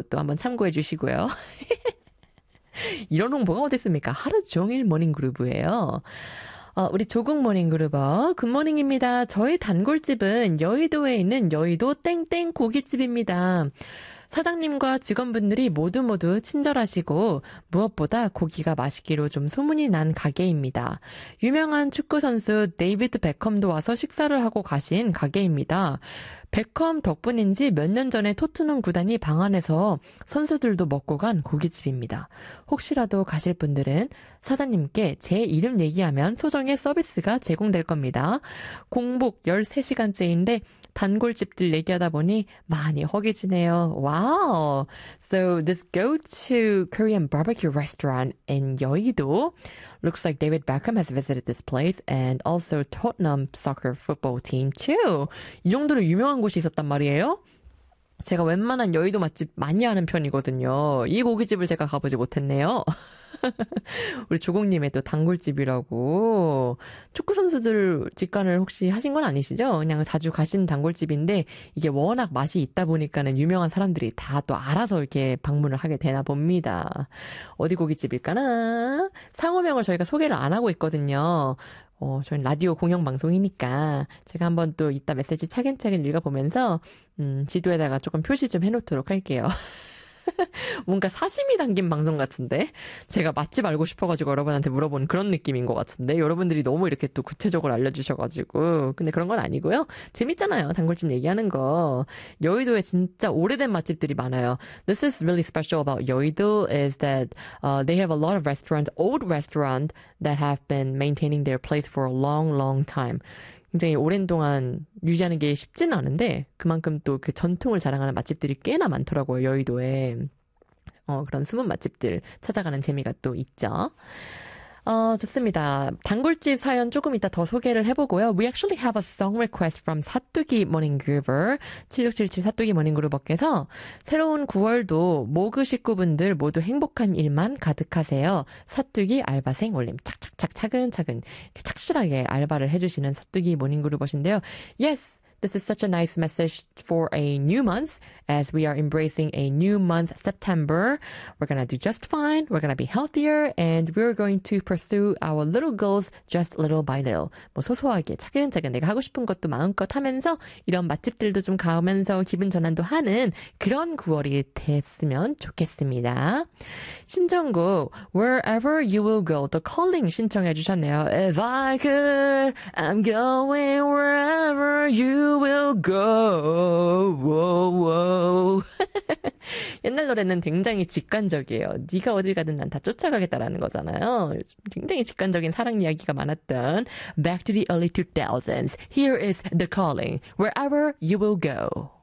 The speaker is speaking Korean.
것도 한번 참고해 주시고요. 이런 홍보가 어디 있습니까? 하루 종일 모닝그루브예요. 우리 조국 모닝그루버 굿모닝입니다. 저희 단골집은 여의도에 있는 여의도 땡땡 고깃집입니다. 사장님과 직원분들이 모두 친절하시고 무엇보다 고기가 맛있기로 좀 소문이 난 가게입니다. 유명한 축구선수 데이비드 베컴도 와서 식사를 하고 가신 가게입니다. 베컴 덕분인지 몇 년 전에 토트넘 구단이 방한해서 선수들도 먹고 간 고깃집입니다. 혹시라도 가실 분들은 사장님께 제 이름 얘기하면 소정의 서비스가 제공될 겁니다. 공복 13시간째인데 단골집들 얘기하다 보니 많이 허기지네요. Wow. So this go-to Korean barbecue restaurant in Yeouido looks like David Beckham has visited this place and also Tottenham soccer football team too. 이 정도로 유명한 곳이 있었단 말이에요. 제가 웬만한 여의도 맛집 많이 아는 편이거든요. 이 고깃집을 제가 가보지 못했네요. 우리 조국님의 또 단골집이라고. 축구선수들 직관을 혹시 하신 건 아니시죠? 그냥 자주 가신 단골집인데 이게 워낙 맛이 있다 보니까는 유명한 사람들이 다 또 알아서 이렇게 방문을 하게 되나 봅니다. 어디 고깃집일까나? 상호명을 저희가 소개를 안 하고 있거든요. 저희는 라디오 공영방송이니까 제가 한번 또 이따 메시지 차근차근 읽어보면서 지도에다가 조금 표시 좀 해놓도록 할게요. 뭔가 사심이 담긴 방송 같은데 제가 맛집 알고 싶어가지고 여러분한테 물어보는 그런 느낌인 것 같은데 여러분들이 너무 이렇게 또 구체적으로 알려주셔가지고 근데 그런 건 아니고요. 재밌잖아요. 단골집 얘기하는 거. 여의도에 진짜 오래된 맛집들이 많아요. This is really special about Yeouido is that they have a lot of restaurants, old restaurants that have been maintaining their place for a long time. 굉장히 오랜 동안 유지하는 게 쉽지는 않은데 그만큼 또 그 전통을 자랑하는 맛집들이 꽤나 많더라고요. 여의도에. 그런 숨은 맛집들 찾아가는 재미가 또 있죠. 좋습니다. 단골집 사연 조금 이따 더 소개를 해보고요. We actually have a song request from 사뚜기 모닝그루버 7677 사뚜기 모닝그루버께서 새로운 9월도 모그 식구분들 모두 행복한 일만 가득하세요. 사뚜기 알바생 올림 착착착 차근차근 착실하게 알바를 해주시는 사뚜기 모닝그루버신데요. Yes! This is such a nice message for a new month as we are embracing a new month, September. We're going to do just fine. We're going to be healthier and we're going to pursue our little goals just little by little. 뭐 소소하게 차근차근 내가 하고 싶은 것도 마음껏 하면서 이런 맛집들도 좀 가면서 기분 전환도 하는 그런 9월이 됐으면 좋겠습니다. 신청곡 Wherever You Will Go The Calling 신청해 주셨네요. If I could, I'm going wherever you will go. Whoa, whoa. 옛날 노래는 굉장히 직관적이에요. 네가 어딜 가든 난 다 쫓아가겠다라는 거잖아요. 굉장히 직관적인 사랑 이야기가 많았던 Back to the early 2000s. Here is The Calling. Wherever you will go.